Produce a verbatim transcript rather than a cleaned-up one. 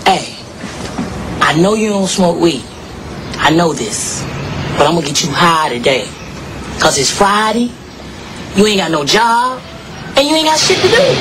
Hey, I know you don't smoke weed. I know this. But I'm gonna get you high today. Cause it's Friday, you ain't got no job, and you ain't got shit to do.